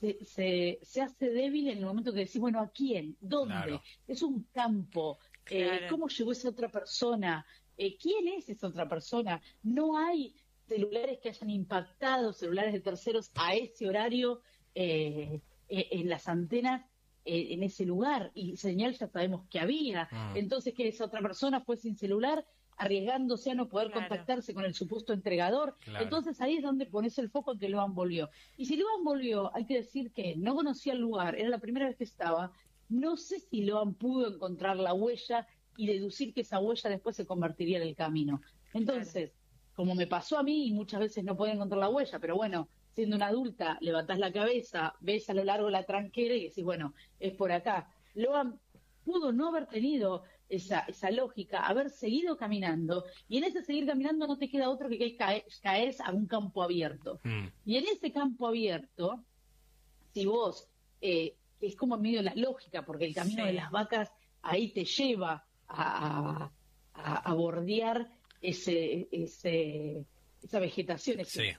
se hace débil en el momento que decís, bueno, ¿a quién? ¿Dónde? Claro. Es un campo. Claro. ¿Cómo llegó esa otra persona? ¿Quién es esa otra persona? No hay celulares que hayan impactado, celulares de terceros a ese horario en las antenas en ese lugar, y señal ya sabemos que había. Entonces, que esa otra persona fue sin celular, arriesgándose a no poder Claro. contactarse con el supuesto entregador. Claro. Entonces ahí es donde pones el foco en que Loan volvió. Y si Loan volvió, hay que decir que no conocía el lugar, era la primera vez que estaba. No sé si Loan pudo encontrar la huella y deducir que esa huella después se convertiría en el camino. Entonces, como me pasó a mí, y muchas veces no podía encontrar la huella, pero bueno, siendo una adulta, levantás la cabeza, ves a lo largo la tranquera y decís, bueno, es por acá. Loan pudo no haber tenido esa lógica, haber seguido caminando, y en ese seguir caminando no te queda otro que caer a un campo abierto. Y en ese campo abierto, si vos, es como en medio de la lógica, porque el camino de las vacas ahí te lleva a bordear esa vegetación,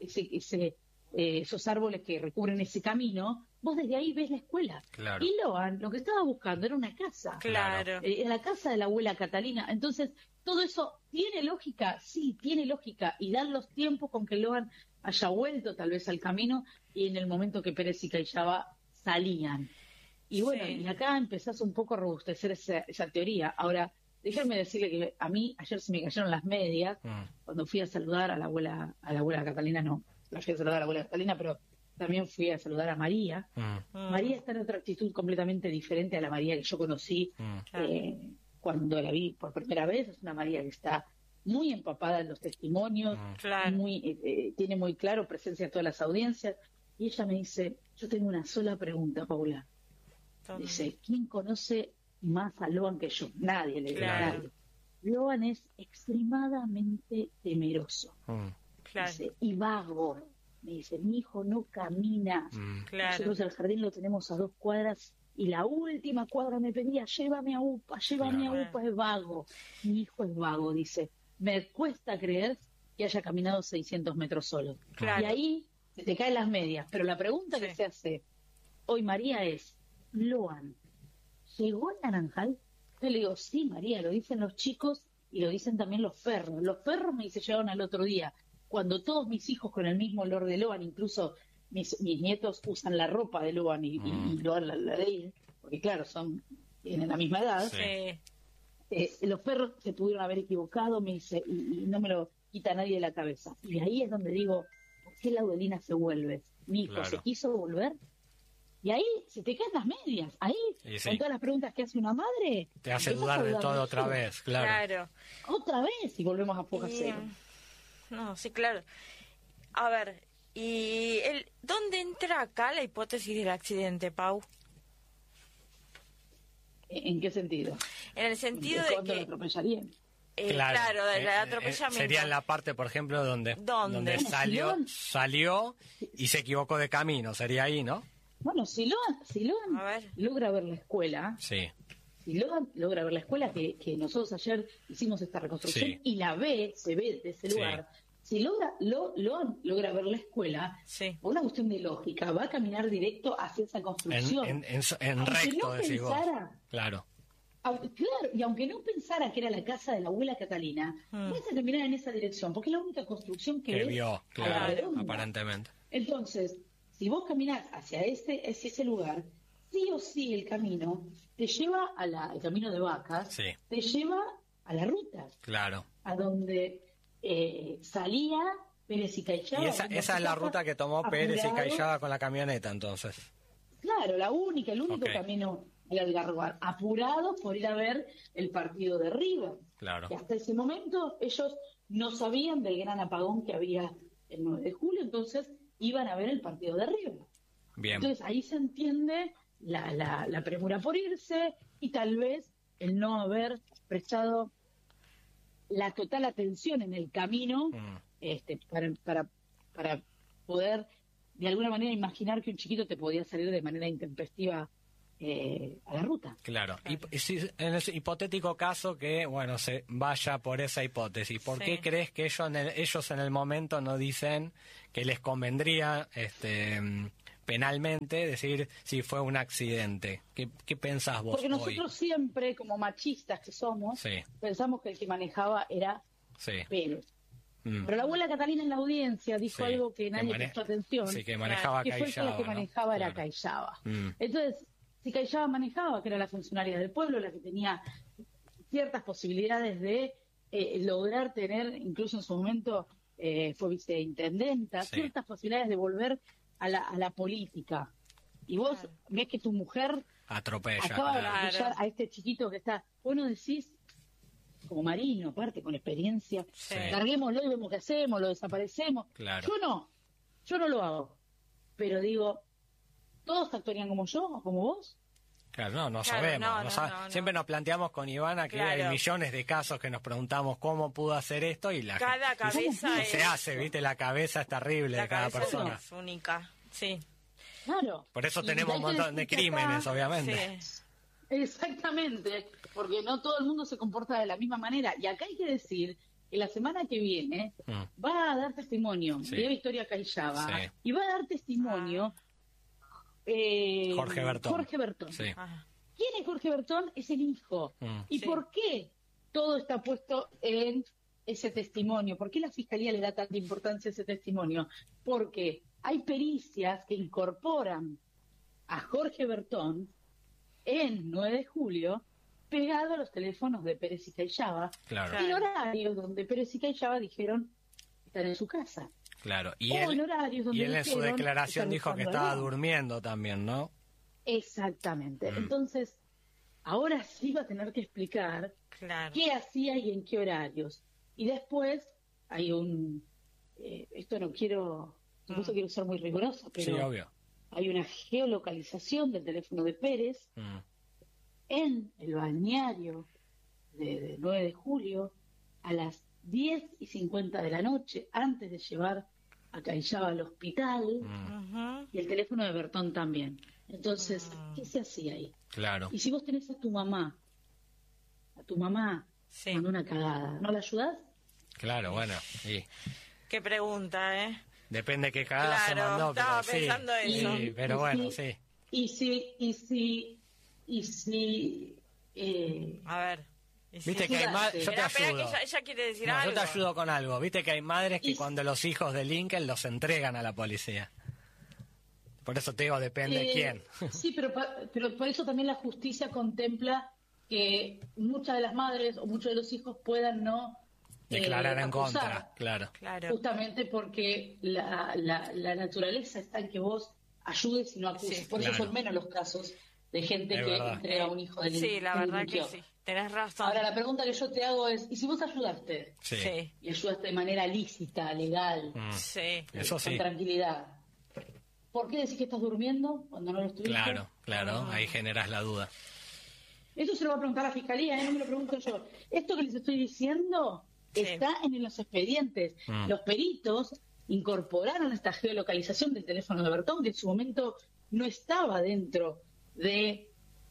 esos árboles que recubren ese camino. Vos desde ahí ves la escuela. Claro. Y Loan lo que estaba buscando era una casa. Claro. Era la casa de la abuela Catalina. Entonces, todo eso tiene lógica, sí, tiene lógica, y dan los tiempos con que Loan haya vuelto tal vez al camino, y en el momento que Pérez y Callaba salían. Y bueno, Sí. y acá empezás un poco a robustecer esa teoría. Ahora, déjenme decirle que a mí ayer se me cayeron las medias cuando fui a saludar a la abuela Catalina. No, la fui a saludar a la abuela Catalina, pero también fui a saludar a María. María está en otra actitud completamente diferente a la María que yo conocí cuando la vi por primera vez. Es una María que está muy empapada en los testimonios, Claro. tiene muy claro presencia en todas las audiencias. Y ella me dice, yo tengo una sola pregunta, Paula. Dice, ¿quién conoce más a Loan que yo? Nadie, le digo, Claro. nadie. Loan es extremadamente temeroso. Claro. Dice, y vago. Me dice, mi hijo no camina. Claro. Nosotros el jardín lo tenemos a 2 cuadras, y la última cuadra me pedía, llévame a UPA, llévame a UPA, es vago. Mi hijo es vago, dice. Me cuesta creer que haya caminado 600 metros solo. Claro. Y ahí se te caen las medias. Pero la pregunta que se hace hoy María es, Loan, ¿llegó al Naranjal? Yo le digo, sí, María, lo dicen los chicos y lo dicen también los perros. Los perros me dice, llegaron al otro día. Cuando todos mis hijos con el mismo olor de Loan, incluso mis nietos usan la ropa de Loan y Loan la de él, porque claro, tienen la misma edad. Sí. Los perros se pudieron haber equivocado, me dice, y no me lo quita nadie de la cabeza. Y de ahí es donde digo, ¿por qué Laudelina se vuelve? Mi hijo se quiso volver. Y ahí se te caen las medias. Ahí, con todas las preguntas que hace una madre, te hace dudar de todo otra vez, claro. Otra vez, y volvemos a foja cero. No, sí, claro. A ver, ¿y dónde entra acá la hipótesis del accidente, Pau? ¿En qué sentido? En el sentido de ¿Cuándo que... lo atropellarían? Claro, del atropellamiento. Sería en la parte, por ejemplo, donde salió y se equivocó de camino, sería ahí, ¿no? Bueno, si Loan logra ver la escuela, si Loan logra ver la escuela, que nosotros ayer hicimos esta reconstrucción y se ve de ese lugar, si Loan logra ver la escuela, por una cuestión de lógica, va a caminar directo hacia esa construcción. En recto, decís vos. Claro. Claro, y aunque no pensara que era la casa de la abuela Catalina, vas a caminar en esa dirección, porque es la única construcción que vio, claro, aparentemente. Entonces, si vos caminás hacia ese lugar, sí o sí el camino te lleva el camino de vacas, te lleva a la ruta. Claro. A donde salía Pérez y Callaba. Y esa es la ruta que tomó Pérez y Callaba con la camioneta, entonces. Claro, el único camino del Algarrobar, apurados por ir a ver el partido de River. Claro. Y hasta ese momento ellos no sabían del gran apagón que había el 9 de julio, entonces iban a ver el partido de River. Bien. Entonces ahí se entiende la premura por irse, y tal vez el no haber prestado la total atención en el camino para poder de alguna manera imaginar que un chiquito te podía salir de manera intempestiva a la ruta. Claro. Y si, en el hipotético caso que, bueno, se vaya por esa hipótesis, ¿por qué crees que ellos en el momento no dicen que les convendría penalmente decir si fue un accidente. ¿Qué pensás vos Porque nosotros hoy? siempre, como machistas que somos, Sí. pensamos que el que manejaba era Sí. Pérez. Mm. Pero la abuela Catalina en la audiencia dijo Sí. algo que nadie prestó atención, Sí, que manejaba que fue que la Callaba, que ¿no? manejaba era Claro. Callaba. Mm. Entonces, si Callaba manejaba, que era la funcionaria del pueblo, la que tenía ciertas posibilidades de lograr tener, incluso en su momento fue viceintendenta, Sí. ciertas posibilidades de volver a la política. Y vos Claro. ves que tu mujer Atropella. acaba de claro. atropellar a este chiquito que está, vos no decís, como marino, aparte, con experiencia, Sí. larguémoslo y vemos qué hacemos, lo desaparecemos. Claro. Yo no lo hago. Pero digo, ¿todos actuarían como yo o como vos? Claro, no Claro, sabemos. no, no. Siempre nos planteamos con Ivana que Claro. hay millones de casos que nos preguntamos cómo pudo hacer esto y Cada cabeza y se es- hace, ¿viste? La cabeza es terrible La de cada cabeza persona. es única. Sí. Claro. Por eso Y tenemos hay un que montón de decir que crímenes, acá- obviamente. Sí. Exactamente, porque no todo el mundo se comporta de la misma manera. Y acá hay que decir que la semana que viene va a dar testimonio Sí. de Victoria Callaba Sí. y va a dar testimonio Jorge Bertón. Jorge Bertón. Sí. Ajá. ¿Quién es Jorge Bertón? Es el hijo. ¿Y Sí. por qué todo está puesto en ese testimonio? ¿Por qué la Fiscalía le da tanta importancia a ese testimonio? Porque hay pericias que incorporan a Jorge Bertón en 9 de julio pegado a los teléfonos de Pérez y Callaba, Claro, Claro. en horarios donde Pérez y Callaba dijeron están en su casa. claro. Y O en él, horarios donde y él en su dijeron, declaración están dijo que usando estaba algo. durmiendo también, ¿no? Exactamente. Entonces, ahora sí va a tener que explicar Claro. qué hacía y en qué horarios. Y después hay un... esto no quiero... Incluso quiero ser muy rigurosa, Sí, pero obvio. hay una geolocalización del teléfono de Pérez en el balneario de 9 de julio a las 10:50 de la noche, antes de llevar a Callaba al hospital, Ujú. y el teléfono de Bertón también. Entonces, ¿qué se hacía ahí? Claro. Y si vos tenés a tu mamá Sí. con una cagada, ¿no la ayudás? Claro, bueno. Y Qué pregunta, ¿eh? depende qué cagada se Claro, mandó, pero estaba sí. pensando eso. Sí, pero Y bueno, si- sí. Y si A ver. Y Viste sí. que hay Ayudaste. yo te Espera, espera, ayudo. que ella quiere decir No, algo. yo te ayudo con algo. Viste que hay madres que Y- cuando los hijos delinquen los entregan a la policía. Por eso te digo, depende de quién. Sí, pero por eso también la justicia contempla que muchas de las madres o muchos de los hijos puedan no Declarar en acusar, contra, claro. Claro. justamente porque la naturaleza está en que vos ayudes y no acuses. Sí, por eso claro. son menos los casos de gente Es que verdad. entrega a un hijo del Sí, la verdad que sí. Tenés razón. Ahora, la pregunta que yo te hago es, ¿y si vos ayudaste? Sí. Sí. Y ayudaste de manera lícita, legal, Sí. Eso con sí. tranquilidad. ¿Por qué decís que estás durmiendo cuando no lo estuviste? Claro, claro. Ahí generas la duda. Eso se lo va a preguntar a la Fiscalía, no me lo pregunto yo. Esto que les estoy diciendo Sí. está en los expedientes. Los peritos incorporaron esta geolocalización del teléfono de Bertón, que en su momento no estaba dentro de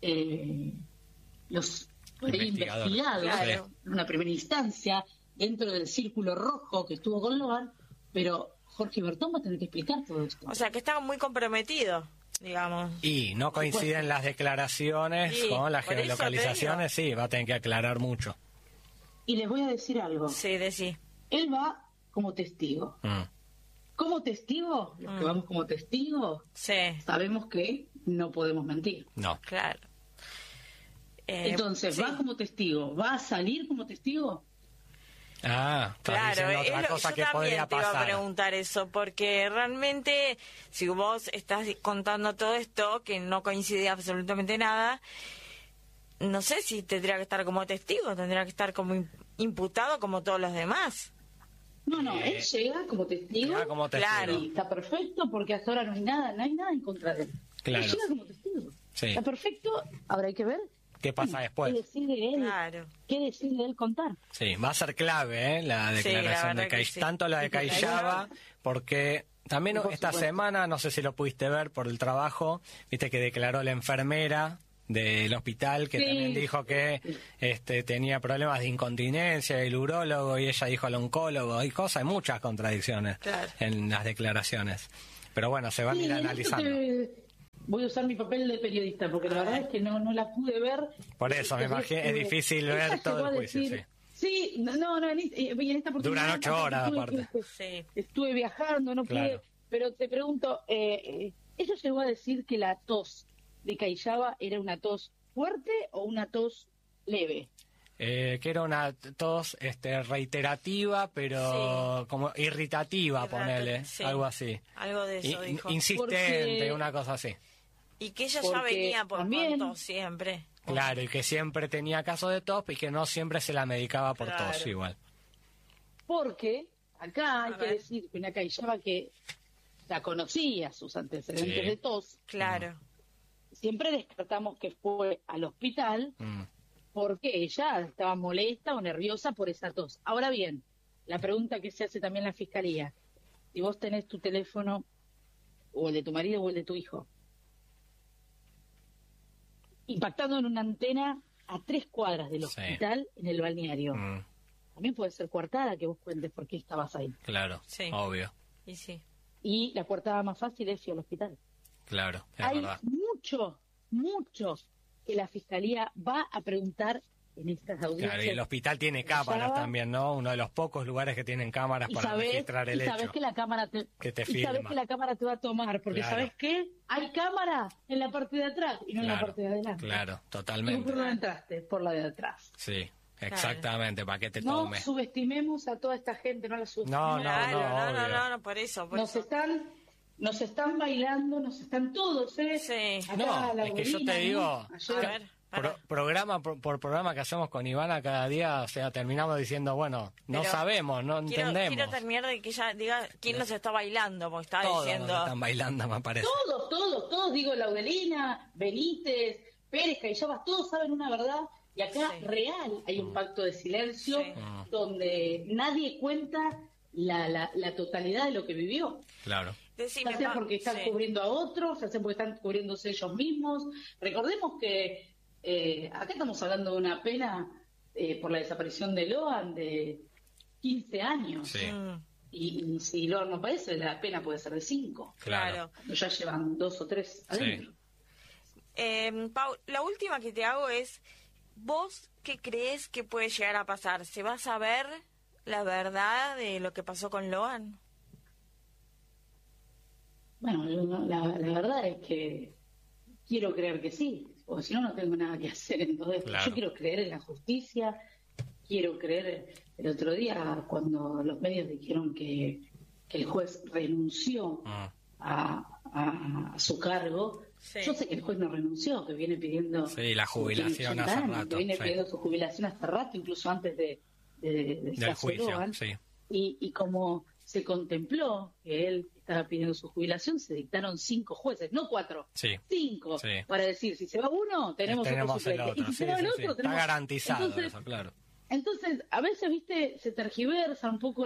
los Investigador. investigados Claro. en una primera instancia, dentro del círculo rojo que estuvo con Loan, pero Jorge Bertón va a tener que explicar todo esto. O sea, que estaba muy comprometido, digamos. Y no coinciden las declaraciones Sí, con las por eso te geolocalizaciones, sí, va a tener que aclarar mucho. Y les voy a decir algo. Sí, decí. Él va como testigo. Como testigo, los que vamos como testigos, Sí, sabemos que no podemos mentir. No. claro. Entonces, sí. va como testigo, va a salir como testigo. Ah, estás Claro, diciendo es otra lo- cosa yo que también podría te iba a pasar. preguntar eso, porque realmente, si vos estás contando todo esto, que no coincide absolutamente nada, no sé si tendría que estar como testigo, tendría que estar como imputado como todos los demás. No, él llega como testigo. Llega como testigo. Claro. Y está perfecto porque hasta ahora no hay nada en contra de él. Claro. Él llega como testigo. Sí. Está perfecto, ahora hay que ver ¿Qué pasa qué después? decide él, Claro. qué decide él contar. Sí, va a ser clave la Sí, declaración la de verdad que Cay, sí. tanto la de Sí, sí, Cayllaba, porque también Por esta supuesto. semana, no sé si lo pudiste ver por el trabajo, viste que declaró la enfermera del hospital que Sí. también dijo que tenía problemas de incontinencia, el urólogo, y ella dijo al oncólogo, hay cosas, hay muchas contradicciones Claro. en las declaraciones. Pero bueno, se van a ir analizando. Voy a usar mi papel de periodista, porque la verdad es que no la pude ver. Por eso, me imagino, es difícil ver todo el juicio, sí. Sí, en esta oportunidad... Duran 8 horas, aparte. Estuve viajando, no pude... Pero te pregunto, ¿ella llegó a decir que la tos de Callaba era una tos fuerte o una tos leve? Que era una tos reiterativa, pero como irritativa, ponele, algo así. Algo de eso dijo. Insistente, una cosa así. Y que ella ya venía por tos siempre. Claro, y que siempre tenía casos de tos y que no siempre se la medicaba por tos igual. Porque acá hay que decir que una Callaba que ya conocía sus antecedentes de tos. Claro. Siempre descartamos que fue al hospital porque ella estaba molesta o nerviosa por esa tos. Ahora bien, la pregunta que se hace también la Fiscalía, si vos tenés tu teléfono o el de tu marido o el de tu hijo, impactando en una antena a 3 cuadras del hospital en el balneario. También puede ser coartada que vos cuentes por qué estabas ahí. Claro, obvio. Y la coartada más fácil es ir al hospital. Claro, es Hay verdad. mucho que la Fiscalía va a preguntar en estas audiencias. Claro, y el hospital tiene cámaras también, ¿no? Uno de los pocos lugares que tienen cámaras para registrar el hecho. Y sabes que la cámara te filma. sabes que la cámara te va a tomar, porque ¿sabes qué? Hay cámara en la parte de atrás y no en la parte de adelante. Claro, totalmente. ¿Y por dónde entraste? Por la de atrás. Sí, exactamente, para que te tome. No subestimemos a toda esta gente, no la subestimemos. No, por eso. Nos están bailando, nos están todos, Sí. Acá es que yo te digo, programa por programa que hacemos con Ivana cada día, o sea, terminamos diciendo, bueno, no sabemos, no entendemos. Quiero terminar de que ella diga quién nos está bailando, porque estaba diciendo... Todos están bailando, me parece. Todos, digo, Laudelina, Benítez, Pérez, Callabas, todos saben una verdad, y acá real hay un pacto de silencio donde nadie cuenta la totalidad de lo que vivió. Claro. Ya sea porque están cubriendo a otros, ya sea porque están cubriéndose ellos mismos. Recordemos que acá estamos hablando de una pena por la desaparición de Loan de 15 años. Sí. Y si Loan no parece, la pena puede ser de 5. Claro. Ya llevan 2 o 3 adentro. Pau, la última que te hago es, ¿vos qué crees que puede llegar a pasar? ¿Se va a saber la verdad de lo que pasó con Loan? Bueno, la verdad es que quiero creer que sí, porque si no, no tengo nada que hacer. Entonces, yo quiero creer en la justicia, quiero creer. El otro día, cuando los medios dijeron que el juez renunció a su cargo, yo sé que el juez no renunció, que viene pidiendo la jubilación hace rato. Que viene pidiendo su jubilación hace rato, incluso antes del juicio. Y como se contempló que él estaba pidiendo su jubilación, se dictaron 5 jueces, no 4, 5, para decir, si se va uno, tenemos otro suplente. El otro. Y si se va el otro, tenemos... Está garantizado eso, claro. Entonces, a veces, viste, se tergiversa un poco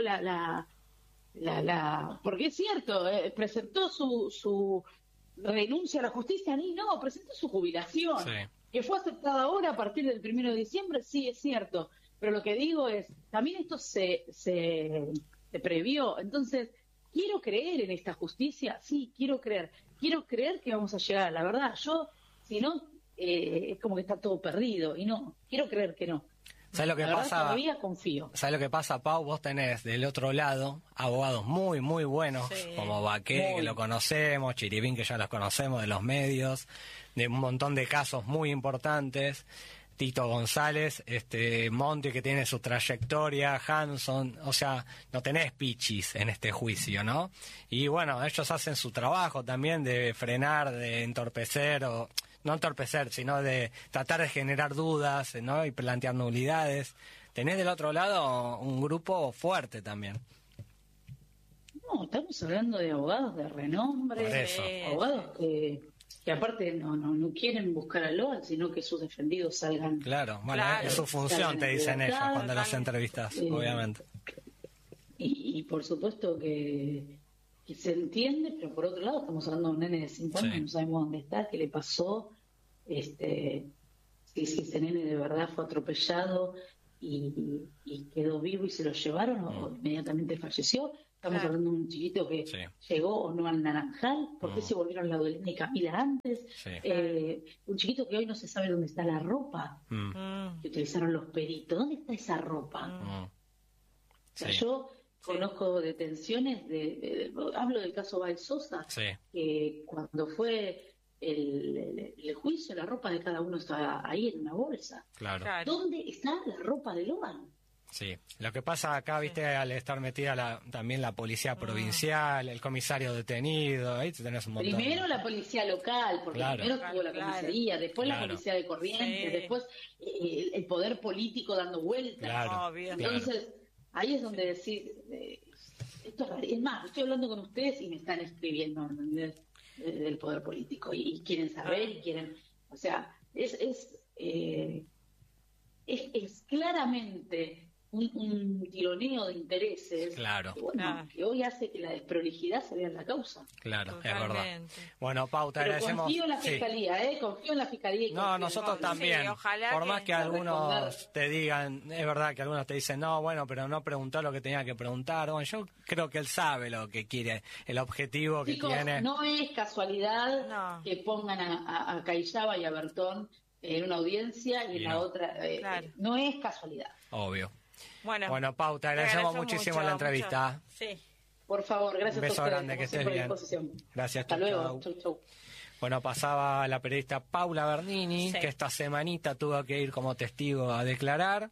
porque es cierto, presentó su renuncia a la justicia, presentó su jubilación, que fue aceptada ahora a partir del 1 de diciembre, sí, es cierto, pero lo que digo es, también esto se previó. Entonces, quiero creer en esta justicia, sí, quiero creer que vamos a llegar a la verdad. Yo, si no, es como que está todo perdido, y no, quiero creer que no. ¿Sabes lo que pasa? Todavía confío. ¿Sabes lo que pasa, Pau? Vos tenés del otro lado abogados muy, muy buenos, como Baqué, que lo conocemos, Chiribín, que ya los conocemos de los medios, de un montón de casos muy importantes, Tito González, Monti, que tiene su trayectoria, Hanson, o sea, no tenés pichis en este juicio, ¿no? Y bueno, ellos hacen su trabajo también de frenar, de entorpecer, o no entorpecer, sino de tratar de generar dudas, ¿no? Y plantear nulidades. Tenés del otro lado un grupo fuerte también. No, estamos hablando de abogados de renombre, abogados que aparte no quieren buscar a Loan, sino que sus defendidos salgan. Claro, bueno, es su función, te dicen ellos cuando los entrevistas, obviamente. Y por supuesto que se entiende, pero por otro lado estamos hablando de un nene de 5 años, no sabemos dónde está, qué le pasó, si ese nene de verdad fue atropellado y quedó vivo y se lo llevaron o inmediatamente falleció. Estamos hablando de un chiquito que llegó o no al Naranjal, ¿por qué se volvieron la Dolina y Camila antes? Un chiquito que hoy no se sabe dónde está la ropa, que utilizaron los peritos. ¿Dónde está esa ropa? O sea, yo conozco detenciones, hablo del caso Bael Sosa, que cuando fue el juicio, la ropa de cada uno estaba ahí en una bolsa. Claro. ¿Dónde está la ropa de Logan? Sí, lo que pasa acá, viste, al estar metida también la policía provincial, el comisario detenido, ahí tenés un montón. Primero la policía local, porque primero tuvo la comisaría, después la policía de Corrientes, después el poder político dando vueltas. Entonces, ahí es donde decir, esto es más, estoy hablando con ustedes y me están escribiendo, ¿entendés? Del poder político y quieren saber y quieren, o sea, es claramente un tironeo de intereses que hoy hace que la desprolijidad se vea en la causa. Claro, totalmente. Es verdad. Bueno, Pau, te agradecemos. Confío en la fiscalía, confío en la fiscalía. No, nosotros también. Sí, ojalá por más que algunos te digan, es verdad que algunos te dicen, no, bueno, pero no preguntó lo que tenía que preguntar. Bueno, yo creo que él sabe lo que quiere, el objetivo que tiene. No es casualidad que pongan a Cayaba y a Bertón en una audiencia y en la otra. No es casualidad. Obvio. Bueno, Pau, te agradecemos muchísimo la entrevista. Sí. Por favor, gracias. Un beso grande, que estés bien. Gracias. Hasta luego. Chau. Bueno, pasaba la periodista Paula Bernini, que esta semanita tuvo que ir como testigo a declarar.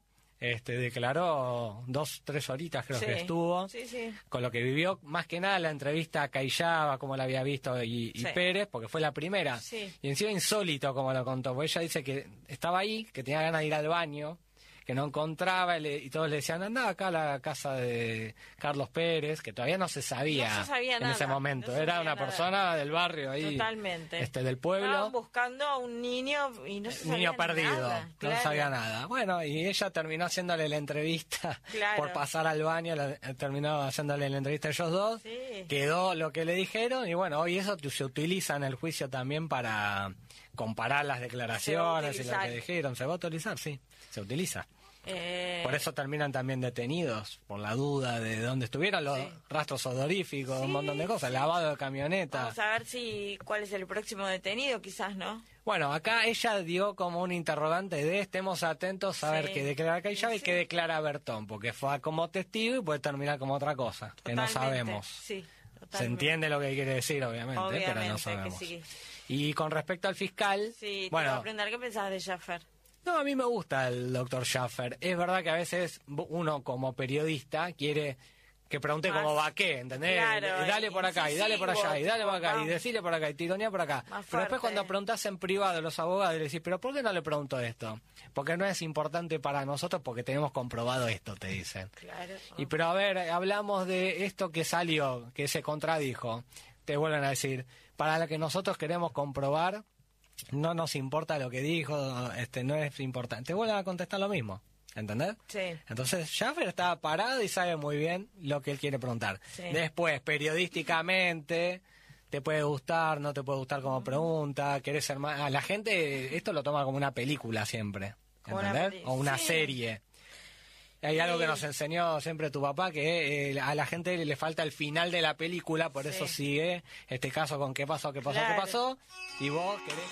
Declaró 2-3 horitas, creo que estuvo, con lo que vivió, más que nada la entrevista a Cayaba, como la había visto, y Pérez, porque fue la primera. Y encima insólito como lo contó, porque ella dice que estaba ahí, que tenía ganas de ir al baño, que no encontraba, y todos le decían, anda acá a la casa de Carlos Pérez, que todavía no se sabía, en ese momento. Era una persona del barrio ahí, del pueblo. Estaban buscando a un niño y no se sabía perdido, nada. No sabía nada. Bueno, y ella terminó haciéndole la entrevista por pasar al baño, terminó haciéndole la entrevista a ellos dos, quedó lo que le dijeron, y bueno, hoy eso se utiliza en el juicio también para comparar las declaraciones y lo que dijeron. ¿Se va a utilizar? Sí, se utiliza. Por eso terminan también detenidos, por la duda de dónde estuvieron, los rastros odoríficos, un montón de cosas, lavado de camioneta. Vamos a ver cuál es el próximo detenido, quizás, ¿no? Bueno, acá ella dio como un interrogante de estemos atentos a ver qué declara Cayaba y qué declara Bertón, porque fue como testigo y puede terminar como otra cosa, que no sabemos. Se entiende lo que quiere decir, obviamente, pero no sabemos. Y con respecto al fiscal... Sí, bueno, te voy a aprender qué pensás de Schaffer. No, a mí me gusta el doctor Schaffer. Es verdad que a veces uno como periodista quiere que pregunte cómo va qué, ¿entendés? Claro, dale por acá, y dale por allá, y dale por acá, y decirle por acá, y tironea por acá. Pero después cuando preguntás en privado a los abogados, le decís, ¿pero por qué no le pregunto esto? Porque no es importante para nosotros, porque tenemos comprobado esto, te dicen. Claro. Y pero a ver, hablamos de esto que salió, que se contradijo. Te vuelven a decir, para lo que nosotros queremos comprobar, no nos importa lo que dijo, no es importante. Te vuelven a contestar lo mismo, ¿entendés? Sí. Entonces, Schaffer está parado y sabe muy bien lo que él quiere preguntar. Después, periodísticamente, te puede gustar, no te puede gustar como pregunta, querés ser más... La gente esto lo toma como una película siempre, ¿entendés? O una serie. Hay algo que nos enseñó siempre tu papá, que a la gente le falta el final de la película, por eso sigue este caso con qué pasó, qué pasó, y vos querés...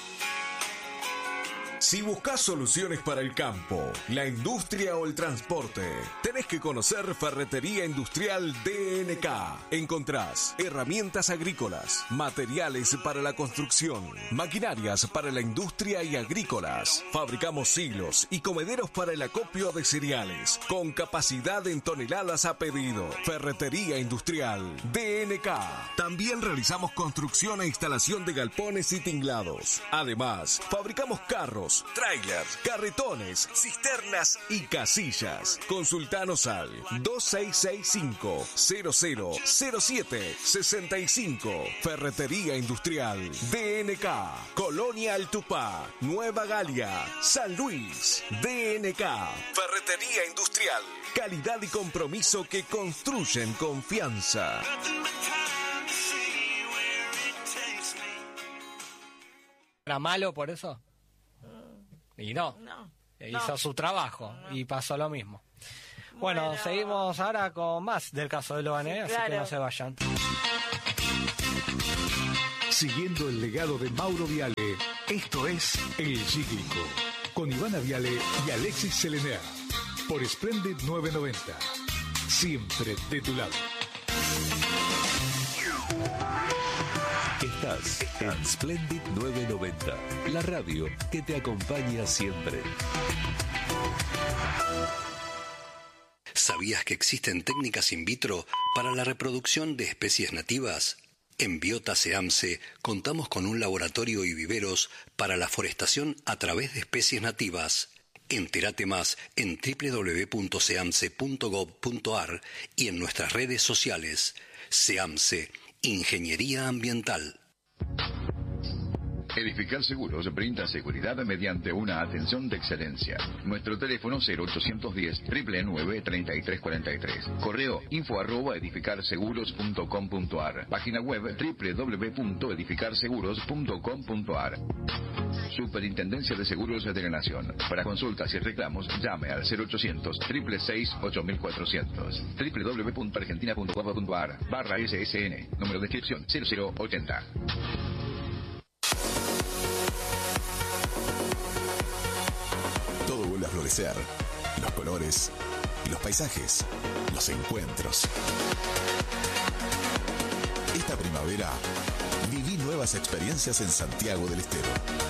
Si buscas soluciones para el campo, la industria o el transporte, tenés que conocer Ferretería Industrial DNK. Encontrás herramientas agrícolas, materiales para la construcción, maquinarias para la industria y agrícolas. Fabricamos silos y comederos para el acopio de cereales, con capacidad en toneladas a pedido. Ferretería Industrial DNK. También realizamos construcción e instalación de galpones y tinglados. Además, fabricamos carros, trailers, carretones, cisternas y casillas. Consultanos al 2665-000765. Ferretería Industrial DNK. Colonia Altupá, Nueva Galia, San Luis. DNK. Ferretería Industrial. Calidad y compromiso que construyen confianza. ¿Era malo por eso? Y no. Hizo su trabajo y pasó lo mismo. Bueno, seguimos ahora con más del caso de Loan, así que no se vayan. Siguiendo el legado de Mauro Viale, esto es El Cíclico, con Ivana Viale y Alexis Selener, por Splendid 990. Siempre de tu lado. Estás en Splendid 990, la radio que te acompaña siempre. ¿Sabías que existen técnicas in vitro para la reproducción de especies nativas? En Biota SEAMSE contamos con un laboratorio y viveros para la forestación a través de especies nativas. Entérate más en www.seamse.gov.ar y en nuestras redes sociales. SEAMSE, Ingeniería Ambiental. Edificar Seguros brinda seguridad mediante una atención de excelencia. Nuestro teléfono 0810-999-3343. Correo info@edificarseguros.com.ar. Página web www.edificarseguros.com.ar. Superintendencia de Seguros de la Nación. Para consultas y reclamos, llame al 0800-666-8400. www.argentina.gov.ar/SSN. Número de inscripción 0080. Todo vuelve a florecer. Los colores, los paisajes, los encuentros. Esta primavera, viví nuevas experiencias en Santiago del Estero.